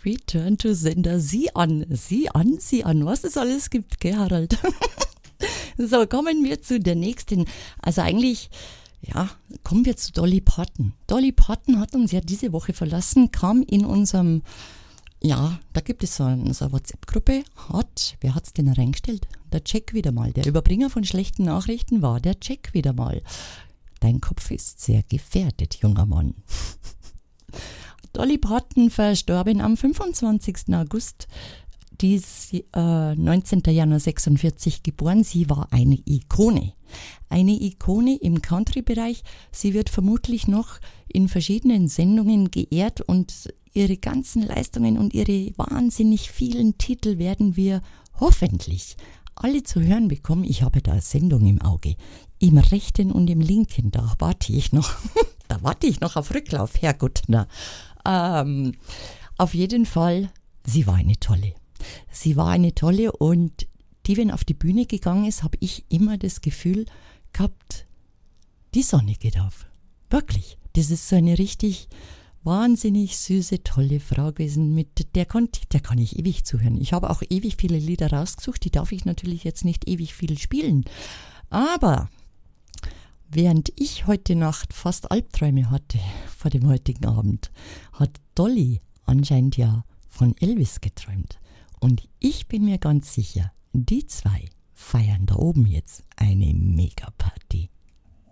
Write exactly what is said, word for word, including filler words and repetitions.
Return to Sender. Sieh an, sieh an, sieh an, was es alles gibt, gell, Harald? So, kommen wir zu der nächsten. Also eigentlich, ja, kommen wir zu Dolly Parton. Dolly Parton hat uns ja diese Woche verlassen, kam in unserem, ja, da gibt es so eine, so eine WhatsApp-Gruppe, hat, wer hat's denn reingestellt? Der Jack wieder mal. Der Überbringer von schlechten Nachrichten war der Jack wieder mal. Dein Kopf ist sehr gefährdet, junger Mann. Dolly Parton verstorben am fünfundzwanzigsten August, die ist äh, neunzehnten Januar sechsundvierzig geboren. Sie war eine Ikone. Eine Ikone im Country-Bereich. Sie wird vermutlich noch in verschiedenen Sendungen geehrt und ihre ganzen Leistungen und ihre wahnsinnig vielen Titel werden wir hoffentlich alle zu hören bekommen. Ich habe da eine Sendung im Auge. Im rechten und im linken, da warte ich noch. Da warte ich noch auf Rücklauf, Herrgott. Na. Ähm, auf jeden Fall, sie war eine tolle. Sie war eine tolle und die, wenn auf die Bühne gegangen ist, habe ich immer das Gefühl gehabt, die Sonne geht auf. Wirklich. Das ist so eine richtig wahnsinnig süße, tolle Frau gewesen, mit der, kon, der kann ich ewig zuhören. Ich habe auch ewig viele Lieder rausgesucht, die darf ich natürlich jetzt nicht ewig viel spielen. Aber während ich heute Nacht fast Albträume hatte vor dem heutigen Abend, hat Dolly anscheinend ja von Elvis geträumt. Und ich bin mir ganz sicher, die zwei feiern da oben jetzt eine Mega-Party.